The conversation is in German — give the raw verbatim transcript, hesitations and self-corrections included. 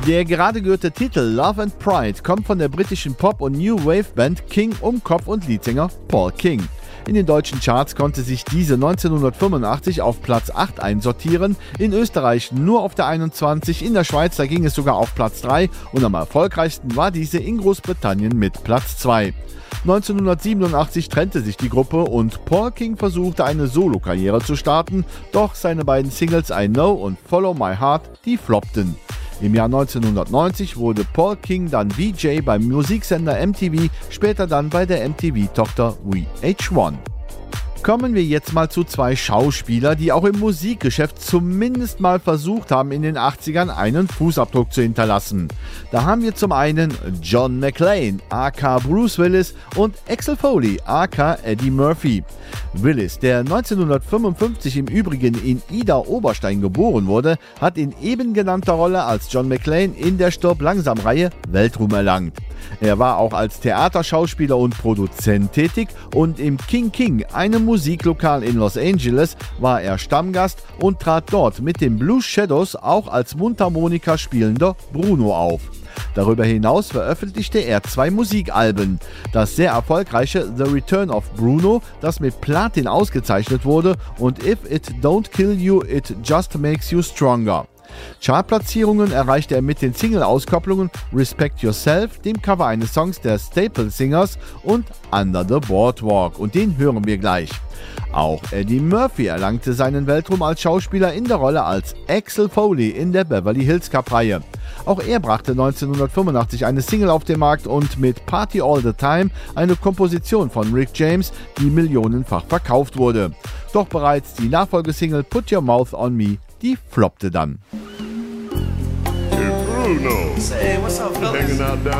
Der gerade gehörte Titel Love and Pride kommt von der britischen Pop- und New Wave-Band King um Kopf- und Leadsänger Paul King. In den deutschen Charts konnte sich diese neunzehnhundertfünfundachtzig auf Platz acht einsortieren, in Österreich nur auf der einundzwanzig, in der Schweiz da ging es sogar auf Platz drei und am erfolgreichsten war diese in Großbritannien mit Platz zwei. neunzehnhundertsiebenundachtzig trennte sich die Gruppe und Paul King versuchte eine Solokarriere zu starten, doch seine beiden Singles I Know und Follow My Heart, die floppten. Im Jahr neunzehnhundertneunzig wurde Paul King dann V J beim Musiksender M T V, später dann bei der M T V-Tochter V H eins. Kommen wir jetzt mal zu zwei Schauspielern, die auch im Musikgeschäft zumindest mal versucht haben, in den achtzigern einen Fußabdruck zu hinterlassen. Da haben wir zum einen John McClane, aka Bruce Willis, und Axel Foley, aka Eddie Murphy. Willis, der neunzehnhundertfünfundfünfzig im Übrigen in Ida Oberstein geboren wurde, hat in eben genannter Rolle als John McClane in der Stirb-Langsam-Reihe Weltruhm erlangt. Er war auch als Theaterschauspieler und Produzent tätig und im King King, einem Musiklokal in Los Angeles, war er Stammgast und trat dort mit den Blue Shadows auch als Mundharmonika spielender Bruno auf. Darüber hinaus veröffentlichte er zwei Musikalben. Das sehr erfolgreiche The Return of Bruno, das mit Platin ausgezeichnet wurde, und If It Don't Kill You, It Just Makes You Stronger. Chartplatzierungen erreichte er mit den Single-Auskopplungen Respect Yourself, dem Cover eines Songs der Staple Singers, und Under the Boardwalk, und den hören wir gleich. Auch Eddie Murphy erlangte seinen Weltruhm als Schauspieler in der Rolle als Axel Foley in der Beverly Hills Cop-Reihe. Auch er brachte neunzehnhundertfünfundachtzig eine Single auf den Markt und mit Party All the Time eine Komposition von Rick James, die millionenfach verkauft wurde. Doch bereits die Nachfolgesingle Put Your Mouth on Me, die floppte dann. Hey Bruno. Say, what's up, fellas? Hanging out down